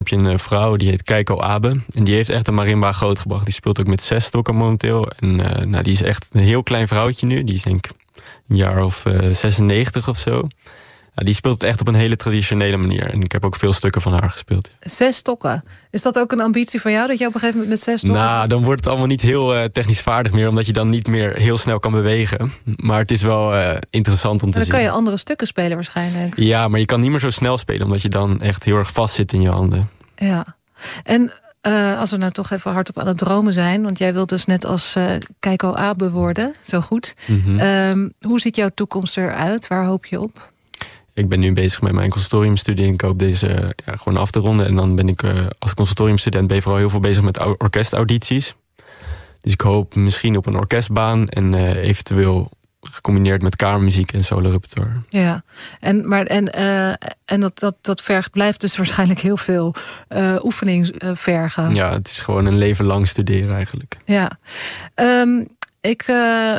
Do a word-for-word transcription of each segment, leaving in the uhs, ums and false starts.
je een vrouw, die heet Keiko Abe. En die heeft echt een marimba grootgebracht. Die speelt ook met zes stokken momenteel. En uh, nou, die is echt een heel klein vrouwtje nu. Die is denk ik een jaar of uh, zesennegentig of zo. Ja, die speelt het echt op een hele traditionele manier. En ik heb ook veel stukken van haar gespeeld. Zes stokken. Is dat ook een ambitie van jou, dat je op een gegeven moment met zes stokken... Nou, dan wordt het allemaal niet heel uh, technisch vaardig meer, omdat je dan niet meer heel snel kan bewegen. Maar het is wel uh, interessant om te dan zien. Dan kan je andere stukken spelen waarschijnlijk. Ja, maar je kan niet meer zo snel spelen, omdat je dan echt heel erg vast zit in je handen. Ja. En uh, als we nou toch even hardop aan het dromen zijn, want jij wilt dus net als uh, Keiko Abe worden, zo goed. Mm-hmm. Um, hoe ziet jouw toekomst eruit? Waar hoop je op? Ik ben nu bezig met mijn conservatoriumstudie en ik hoop deze uh, ja, gewoon af te ronden. En dan ben ik uh, als conservatoriumstudent ben je vooral heel veel bezig met orkestaudities. Dus ik hoop misschien op een orkestbaan en uh, eventueel gecombineerd met kamermuziek en solo repertoire. Ja, en, maar, en, uh, en dat, dat, dat vergt, blijft dus waarschijnlijk heel veel uh, oefening uh, vergen. Ja, het is gewoon een leven lang studeren eigenlijk. Ja, um, ik... Uh,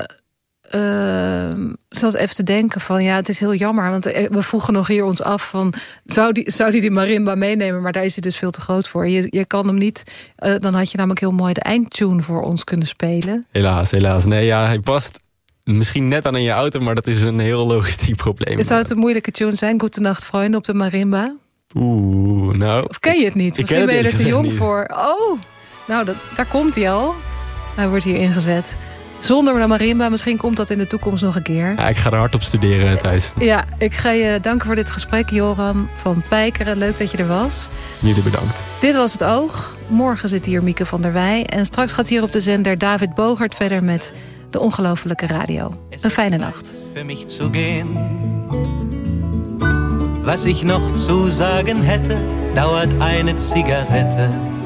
Uh, zat even te denken van ja, het is heel jammer, want we vroegen nog hier ons af van zou die zou die, die marimba meenemen, maar daar is hij dus veel te groot voor. Je, je kan hem niet. Uh, dan had je namelijk heel mooi de eindtune voor ons kunnen spelen. Helaas, helaas. Nee, ja, hij past misschien net aan in je auto, maar dat is een heel logistiek probleem. Zou het een moeilijke tune zijn? Goedenacht, vrienden, op de marimba? Oeh, nou. Of ken je het niet? Ik Misschien ben je er te jong niet. voor. Oh, nou, dat, daar komt hij al. Hij wordt hier ingezet. Zonder de marimba, misschien komt dat in de toekomst nog een keer. Ja, ik ga er hard op studeren thuis. Ja, ik ga je danken voor dit gesprek, Joran van Pijkeren. Leuk dat je er was. Jullie bedankt. Dit was Het Oog. Morgen zit hier Mieke van der Wij. En straks gaat hier op de zender David Bogert verder met De Ongelofelijke Radio. Een fijne nacht. Für mich zu gehen. Was ich noch zu sagen hätte, dauert eine Zigarette